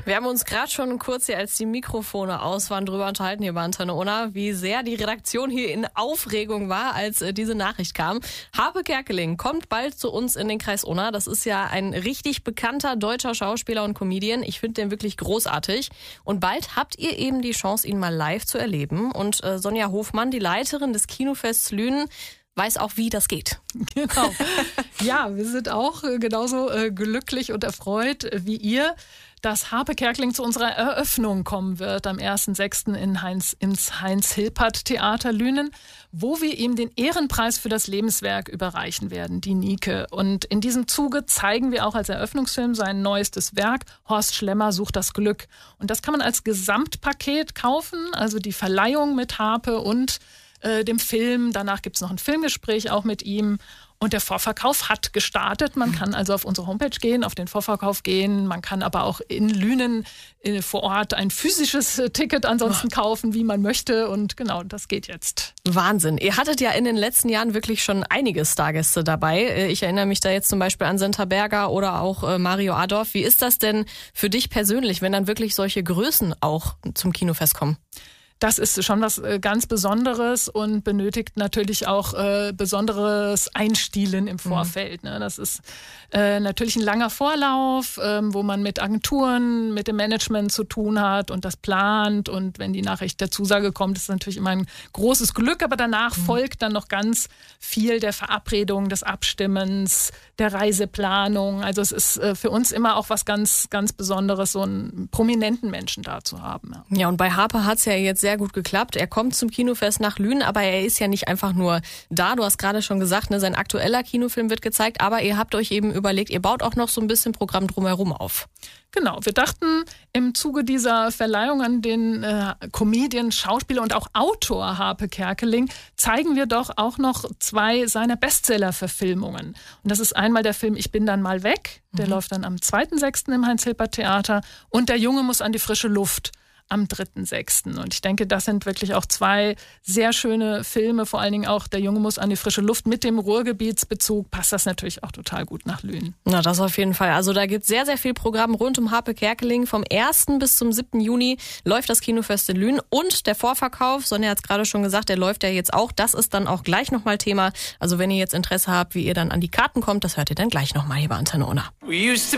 Wir haben uns gerade schon kurz hier, als die Mikrofone aus waren, drüber unterhalten hier bei Antenne Unna, wie sehr die Redaktion hier in Aufregung war, als diese Nachricht kam. Harpe Kerkeling kommt bald zu uns in den Kreis Unna. Das ist ja ein richtig bekannter deutscher Schauspieler und Comedian. Ich finde den wirklich großartig. Und bald habt ihr eben die Chance, ihn mal live zu erleben. Und Sonja Hofmann, die Leiterin des Kinofests Lünen, weiß auch, wie das geht. Genau. Ja, wir sind auch genauso glücklich und erfreut wie ihr, dass Harpe Kerkeling zu unserer Eröffnung kommen wird am 1.6. ins Heinz-Hilpert-Theater Lünen, wo wir ihm den Ehrenpreis für das Lebenswerk überreichen werden, die Nike. Und in diesem Zuge zeigen wir auch als Eröffnungsfilm sein neuestes Werk, Horst Schlemmer sucht das Glück. Und das kann man als Gesamtpaket kaufen, also die Verleihung mit Harpe und dem Film. Danach gibt es noch ein Filmgespräch auch mit ihm. Und der Vorverkauf hat gestartet. Man kann also auf unsere Homepage gehen, auf den Vorverkauf gehen. Man kann aber auch in Lünen vor Ort ein physisches Ticket ansonsten kaufen, wie man möchte. Und genau, das geht jetzt. Wahnsinn. Ihr hattet ja in den letzten Jahren wirklich schon einige Stargäste dabei. Ich erinnere mich da jetzt zum Beispiel an Senta Berger oder auch Mario Adorf. Wie ist das denn für dich persönlich, wenn dann wirklich solche Größen auch zum Kinofest kommen? Das ist schon was ganz Besonderes und benötigt natürlich auch besonderes Einstielen im Vorfeld. Ne? Das ist natürlich ein langer Vorlauf, wo man mit Agenturen, mit dem Management zu tun hat und das plant. Und wenn die Nachricht der Zusage kommt, ist es natürlich immer ein großes Glück. Aber danach folgt dann noch ganz viel der Verabredung, des Abstimmens, der Reiseplanung. Also es ist für uns immer auch was ganz, ganz Besonderes, so einen prominenten Menschen da zu haben. Ja, und bei Harpe hat es ja jetzt sehr gut geklappt. Er kommt zum Kinofest nach Lünen, aber er ist ja nicht einfach nur da. Du hast gerade schon gesagt, ne, sein aktueller Kinofilm wird gezeigt, aber ihr habt euch eben überlegt, ihr baut auch noch so ein bisschen Programm drumherum auf. Genau, wir dachten im Zuge dieser Verleihung an den Comedian, Schauspieler und auch Autor Harpe Kerkeling zeigen wir doch auch noch 2 seiner Bestseller-Verfilmungen. Und das ist einmal der Film Ich bin dann mal weg, der läuft dann am 2.6. im Heinz-Hilpert-Theater, und Der Junge muss an die frische Luft am 3.6. Und ich denke, das sind wirklich auch 2 sehr schöne Filme, vor allen Dingen auch Der Junge muss an die frische Luft. Mit dem Ruhrgebietsbezug passt das natürlich auch total gut nach Lünen. Na, das auf jeden Fall. Also da gibt es sehr, sehr viel Programm rund um Harpe Kerkeling. Vom 1. bis zum 7. Juni läuft das Kinofest in Lünen und der Vorverkauf, Sonja hat es gerade schon gesagt, der läuft ja jetzt auch. Das ist dann auch gleich nochmal Thema. Also wenn ihr jetzt Interesse habt, wie ihr dann an die Karten kommt, das hört ihr dann gleich nochmal hier bei Antenne Unna.